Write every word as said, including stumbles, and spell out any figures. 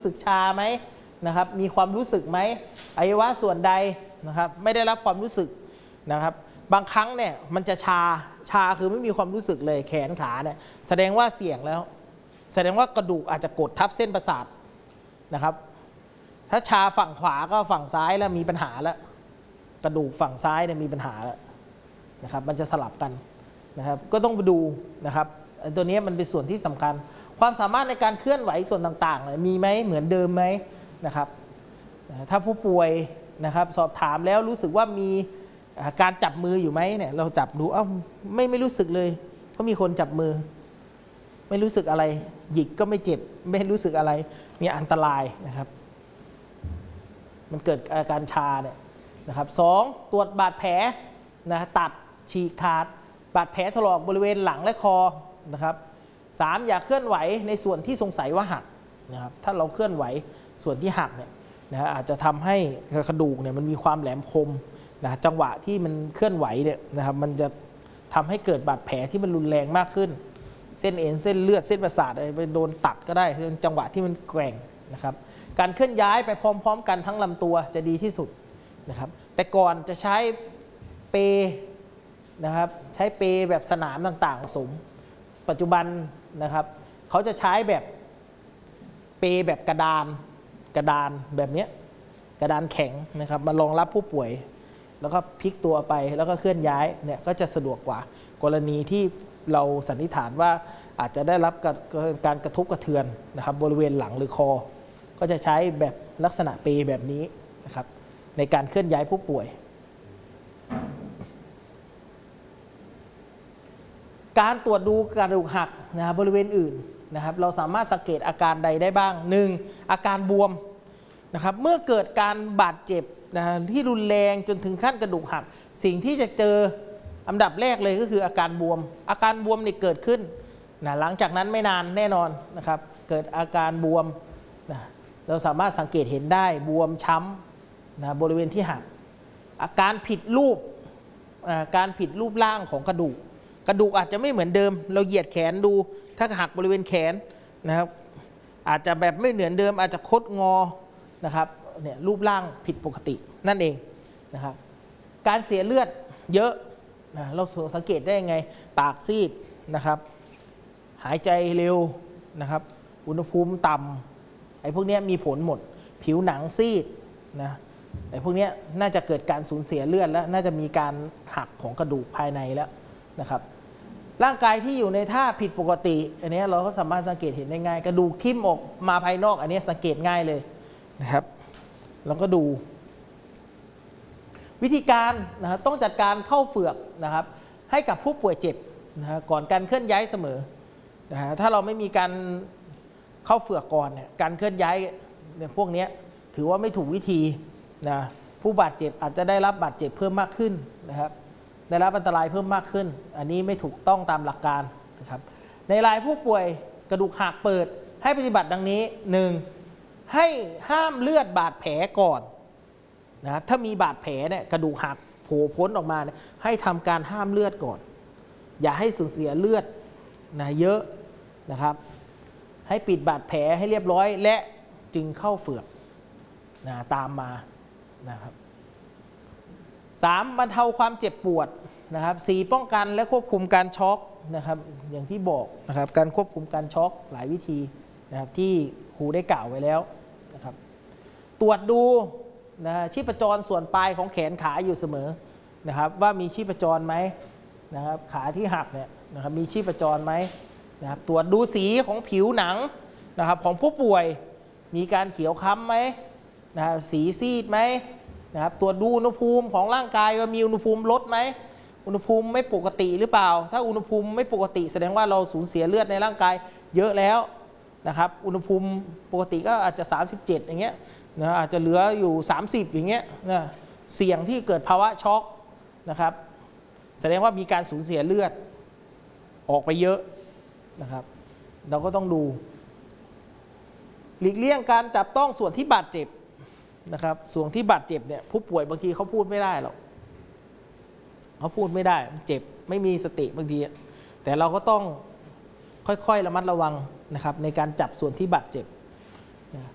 รู้สึกชาไหมนะครับมีความรู้สึกไหมอวัยวะส่วนใดนะครับไม่ได้รับความรู้สึกนะครับบางครั้งเนี่ยมันจะชาชาคือไม่มีความรู้สึกเลยแขนขาเนี่ยแสดงว่าเสี่ยงแล้วแสดงว่ากระดูกอาจจะกดทับเส้นประสาทนะครับถ้าชาฝั่งขวาก็ฝั่งซ้ายแล้วมีปัญหาแล้วกระดูกฝั่งซ้ายเนี่ยมีปัญหาแล้วนะครับมันจะสลับกันนะครับก็ต้องไปดูนะครับตัวนี้มันเป็นส่วนที่สำคัญความสามารถในการเคลื่อนไหวส่วนต่างๆมีไหมเหมือนเดิมไหมนะครับถ้าผู้ป่วยนะครับสอบถามแล้วรู้สึกว่ามีการจับมืออยู่ไหมเนี่ยเราจับดูเอ้าไม่ไม่รู้สึกเลยเพราะมีคนจับมือไม่รู้สึกอะไรหยิกก็ไม่เจ็บไม่รู้สึกอะไรมีอันตรายนะครับมันเกิดอาการชาเนี่ยนะครับสองตรวจบาดแผลนะตัดฉีกขาดบาดแผลถลอกบริเวณหลังและคอนะครับสามอย่าเคลื่อนไหวในส่วนที่สงสัยว่าหักนะครับถ้าเราเคลื่อนไหวส่วนที่หักเนี่ยนะอาจจะทำให้กระดูกเนี่ยมันมีความแหลมคมนะจังหวะที่มันเคลื่อนไหวเนี่ยนะครับมันจะทำให้เกิดบาดแผลที่มันรุนแรงมากขึ้นเส้นเอ็นเส้นเลือดเส้นประสาทอะไรไปโดนตัดก็ได้จังหวะที่มันแกว่งนะครับการเคลื่อนย้ายไปพร้อมๆกันทั้งลำตัวจะดีที่สุดนะครับแต่ก่อนจะใช้เปนะครับใช้เปแบบสนามต่างๆผสมปัจจุบันนะครับเขาจะใช้แบบเปแบบกระดานกระดานแบบนี้กระดานแข็งนะครับมารองรับผู้ป่วยแล้วก็พลิกตัวไปแล้วก็เคลื่อนย้ายเนี่ยก็จะสะดวกกว่ากรณีที่เราสันนิษฐานว่าอาจจะได้รับการกระทบกระเทือนนะครับบริเวณหลังหรือคอก็จะใช้แบบลักษณะเปแบบนี้นะครับในการเคลื่อนย้ายผู้ป่วยการตรวจดูกระดูกหักนะครับบริเวณอื่นนะครับเราสามารถสังเกตอาการใดได้บ้างหนึ่งอาการบวมนะครับเมื่อเกิดการบาดเจ็บนะที่รุนแรงจนถึงขั้นกระดูกหักสิ่งที่จะเจออันดับแรกเลยก็คืออาการบวมอาการบวมนี่เกิดขึ้นนะหลังจากนั้นไม่นานแน่นอนนะครับเกิดอาการบวมนะเราสามารถสังเกตเห็นได้บวมช้ำนะบริเวณที่หักอาการผิดรูปการผิดรูปร่างของกระดูกกระดูกอาจจะไม่เหมือนเดิมเราเหยียดแขนดูถ้าหักบริเวณแขนนะครับอาจจะแบบไม่เหมือนเดิมอาจจะคดงอนะครับเนี่ยรูปร่างผิดปกตินั่นเองนะครับการเสียเลือดเยอะนะเราสังเกตได้ยังไงปากซีดนะครับหายใจเร็วนะครับอุณหภูมิต่ำไอ้พวกนี้มีผลหมดผิวหนังซีดนะไอ้พวกนี้น่าจะเกิดการสูญเสียเลือดแล้วน่าจะมีการหักของกระดูกภายในแล้วนะครับร่างกายที่อยู่ในท่าผิดปกติอันนี้เราก็สามารถสังเกตเห็นได้ง่ายกระดูกทิ่มออกมาภายนอกอันนี้สังเกตง่ายเลยนะครับแล้วก็ดูวิธีการนะครับต้องจัดการเข้าเฝือกนะครับให้กับผู้ป่วยเจ็บนะฮะก่อนการเคลื่อนย้ายเสมอนะฮะถ้าเราไม่มีการเข้าเฝือกก่อนเนี่ยการเคลื่อนย้ายเนี่ยพวกนี้ถือว่าไม่ถูกวิธีนะผู้บาดเจ็บอาจจะได้รับบาดเจ็บเพิ่มมากขึ้นนะครับได้รับอันตรายเพิ่มมากขึ้นอันนี้ไม่ถูกต้องตามหลักการนะครับในรายผู้ป่วยกระดูกหักเปิดให้ปฏิบัติดังนี้หนึ่งให้ห้ามเลือดบาดแผลก่อนนะถ้ามีบาดแผลเนี่ยกระดูกหักโผล่พ้นออกมาเนี่ยให้ทำการห้ามเลือดก่อนอย่าให้สูญเสียเลือดนะเยอะนะครับให้ปิดบาดแผลให้เรียบร้อยและจึงเข้าเฝือกนะตามมานะครับสามบรรเทาความเจ็บปวดนะครับสี่ป้องกันและควบคุมการช็อกนะครับอย่างที่บอกนะครับการควบคุมการช็อกหลายวิธีนะครับที่ครูได้กล่าวไว้แล้วนะครับตรวจดูนะชีพจรส่วนปลายของแขนขาอยู่เสมอนะครับว่ามีชีพจรไหมนะครับขาที่หักเนี่ยนะครับมีชีพจรไหมนะครับตรวจดูสีของผิวหนังนะครับของผู้ป่วยมีการเขียวค้ำไหมนะครับสีซีดไหมนะครับตรวจดูอุณหภูมิของร่างกายว่ามีอุณหภูมิลดไหมอุณหภูมิไม่ปกติหรือเปล่าถ้าอุณหภูมิไม่ปกติแสดงว่าเราสูญเสียเลือดในร่างกายเยอะแล้วนะครับอุณหภูมิปกติก็อาจจะสามสิบเจ็ดอย่างเงี้ยนะอาจจะเหลืออยู่สามสิบอย่างเงี้ยนะเสี่ยงที่เกิดภาวะช็อกนะครับแสดงว่ามีการสูญเสียเลือดออกไปเยอะนะครับเราก็ต้องดูหลีกเลี่ยงการจับต้องส่วนที่บาดเจ็บนะครับส่วนที่บาดเจ็บเนี่ยผู้ป่วยบางทีเขาพูดไม่ได้หรอกเขาพูดไม่ได้เจ็บไม่มีสติบางทีแต่เราก็ต้องค่อยๆระมัดระวังนะครับในการจับส่วนที่บาดเจ็บ